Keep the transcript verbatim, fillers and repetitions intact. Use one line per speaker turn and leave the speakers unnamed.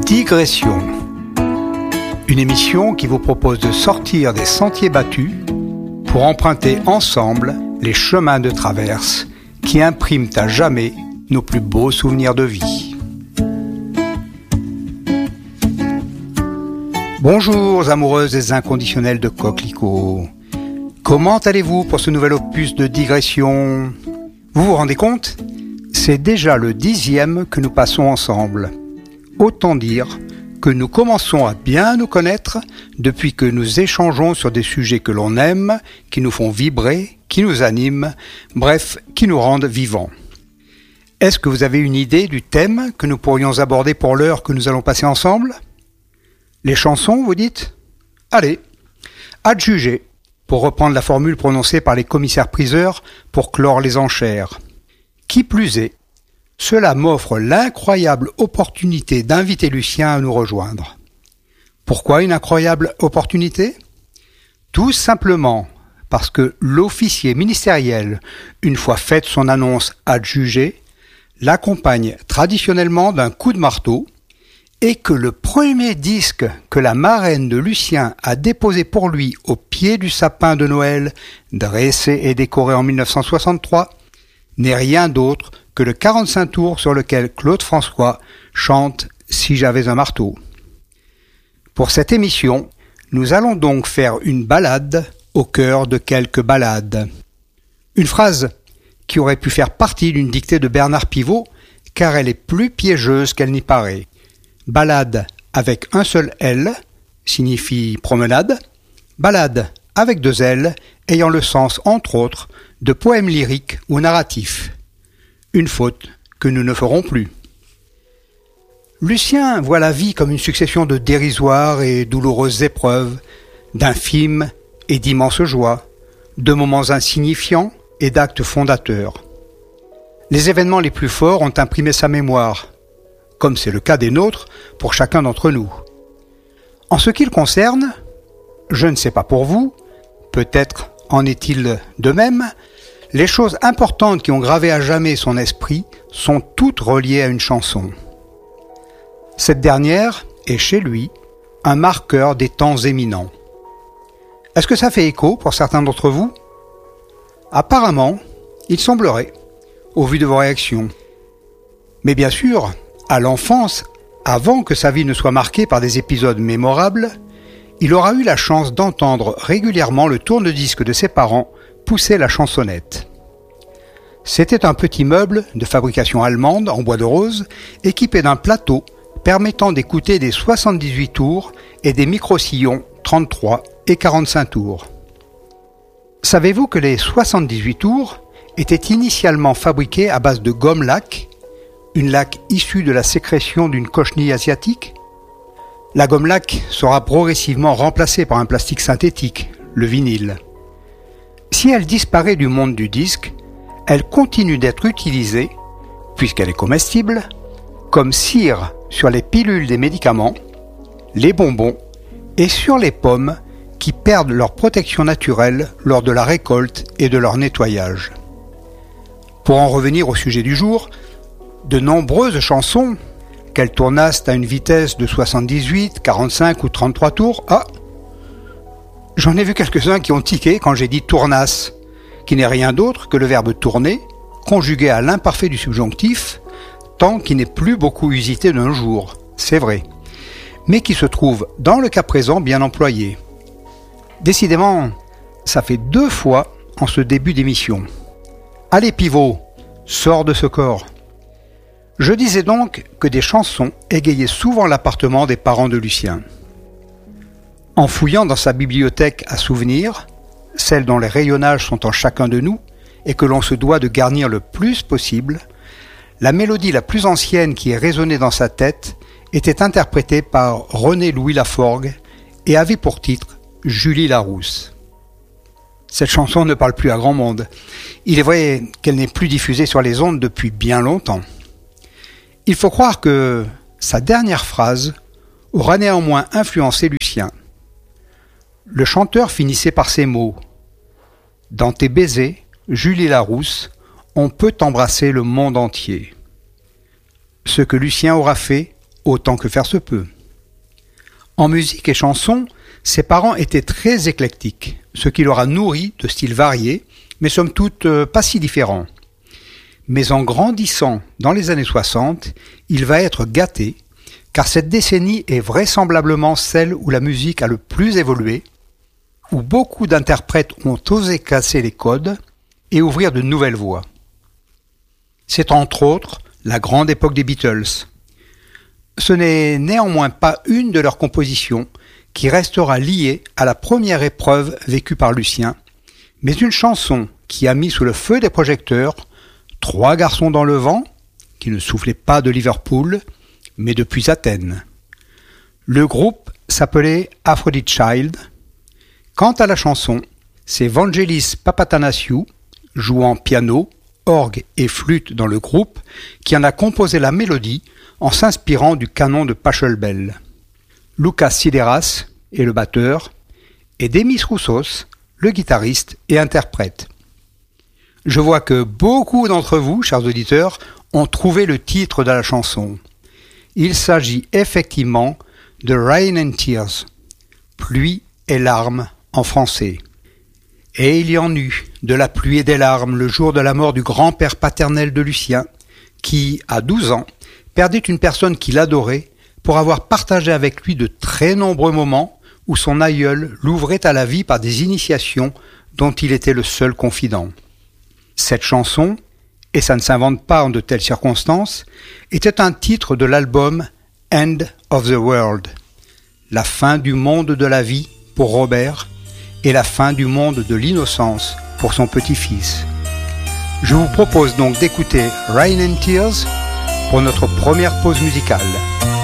Digression. Une émission qui vous propose de sortir des sentiers battus pour emprunter ensemble les chemins de traverse qui impriment à jamais nos plus beaux souvenirs de vie. Bonjour amoureuses et inconditionnelles de coquelicots. Comment allez-vous pour ce nouvel opus de digression ? Vous vous rendez compte ? C'est déjà le dixième que nous passons ensemble. Autant dire que nous commençons à bien nous connaître depuis que nous échangeons sur des sujets que l'on aime, qui nous font vibrer, qui nous animent, bref, qui nous rendent vivants. Est-ce que vous avez une idée du thème que nous pourrions aborder pour l'heure que nous allons passer ensemble ? Les chansons, vous dites ? Allez, à te juger, pour reprendre la formule prononcée par les commissaires-priseurs pour clore les enchères. Qui plus est, cela m'offre l'incroyable opportunité d'inviter Lucien à nous rejoindre. Pourquoi une incroyable opportunité ? Tout simplement parce que l'officier ministériel, une fois faite son annonce adjugée, l'accompagne traditionnellement d'un coup de marteau et que le premier disque que la marraine de Lucien a déposé pour lui au pied du sapin de Noël, dressé et décoré en mille neuf cent soixante-trois, n'est rien d'autre que le quarante-cinq tours sur lequel Claude François chante « Si j'avais un marteau ». Pour cette émission, nous allons donc faire une balade au cœur de quelques balades. Une phrase qui aurait pu faire partie d'une dictée de Bernard Pivot, car elle est plus piégeuse qu'elle n'y paraît. Balade avec un seul L signifie promenade, balade avec deux L ayant le sens, entre autres, de poème lyrique ou narratif. Une faute que nous ne ferons plus. Lucien voit la vie comme une succession de dérisoires et douloureuses épreuves, d'infimes et d'immenses joies, de moments insignifiants et d'actes fondateurs. Les événements les plus forts ont imprimé sa mémoire, comme c'est le cas des nôtres pour chacun d'entre nous. En ce qui le concerne, je ne sais pas pour vous, peut-être en est-il de même, les choses importantes qui ont gravé à jamais son esprit sont toutes reliées à une chanson. Cette dernière est chez lui un marqueur des temps éminents. Est-ce que ça fait écho pour certains d'entre vous ? Apparemment, il semblerait, au vu de vos réactions. Mais bien sûr, à l'enfance, avant que sa vie ne soit marquée par des épisodes mémorables, il aura eu la chance d'entendre régulièrement le tourne-disque de ses parents pousser la chansonnette. C'était un petit meuble de fabrication allemande en bois de rose, équipé d'un plateau permettant d'écouter des soixante-dix-huit tours et des micro-sillons trente-trois et quarante-cinq tours. Savez-vous que les soixante-dix-huit tours étaient initialement fabriqués à base de gomme laque, une laque issue de la sécrétion d'une cochenille asiatique ? La gomme laque sera progressivement remplacée par un plastique synthétique, le vinyle. Si elle disparaît du monde du disque, elle continue d'être utilisée, puisqu'elle est comestible, comme cire sur les pilules des médicaments, les bonbons et sur les pommes qui perdent leur protection naturelle lors de la récolte et de leur nettoyage. Pour en revenir au sujet du jour, de nombreuses chansons, qu'elles tournassent à une vitesse de soixante-dix-huit, quarante-cinq ou trente-trois tours, ah, j'en ai vu quelques-uns qui ont tiqué quand j'ai dit tournasse, qui n'est rien d'autre que le verbe tourner, conjugué à l'imparfait du subjonctif, tant qui n'est plus beaucoup usité d'un jour, c'est vrai, mais qui se trouve dans le cas présent bien employé. Décidément, ça fait deux fois en ce début d'émission. Allez pivot, sors de ce corps. Je disais donc que des chansons égayaient souvent l'appartement des parents de Lucien. En fouillant dans sa bibliothèque à souvenirs, celle dont les rayonnages sont en chacun de nous et que l'on se doit de garnir le plus possible, la mélodie la plus ancienne qui est résonnée dans sa tête était interprétée par René-Louis Laforgue et avait pour titre Julie Larousse. Cette chanson ne parle plus à grand monde. Il est vrai qu'elle n'est plus diffusée sur les ondes depuis bien longtemps. Il faut croire que sa dernière phrase aura néanmoins influencé Lucien. Le chanteur finissait par ces mots « Dans tes baisers, Julie Larousse, on peut embrasser le monde entier. » Ce que Lucien aura fait autant que faire se peut. En musique et chanson, ses parents étaient très éclectiques, ce qui leur a nourri de styles variés, mais somme toute euh, pas si différents. Mais en grandissant dans les années soixante, il va être gâté, car cette décennie est vraisemblablement celle où la musique a le plus évolué, où beaucoup d'interprètes ont osé casser les codes et ouvrir de nouvelles voies. C'est entre autres la grande époque des Beatles. Ce n'est néanmoins pas une de leurs compositions qui restera liée à la première épreuve vécue par Lucien, mais une chanson qui a mis sous le feu des projecteurs trois garçons dans le vent, qui ne soufflaient pas de Liverpool, mais depuis Athènes. Le groupe s'appelait Aphrodite Child. Quant à la chanson, c'est Vangelis Papathanassiou, jouant piano, orgue et flûte dans le groupe, qui en a composé la mélodie en s'inspirant du canon de Pachelbel. Lucas Sideras est le batteur, et Demis Roussos, le guitariste et interprète. Je vois que beaucoup d'entre vous, chers auditeurs, ont trouvé le titre de la chanson. Il s'agit effectivement de Rain and Tears, pluie et larmes en français. Et il y en eut de la pluie et des larmes le jour de la mort du grand-père paternel de Lucien, qui, à douze ans, perdait une personne qu'il adorait pour avoir partagé avec lui de très nombreux moments où son aïeul l'ouvrait à la vie par des initiations dont il était le seul confident. Cette chanson, et ça ne s'invente pas en de telles circonstances, était un titre de l'album End of the World, la fin du monde de la vie pour Robert et la fin du monde de l'innocence pour son petit-fils. Je vous propose donc d'écouter Rain and Tears pour notre première pause musicale.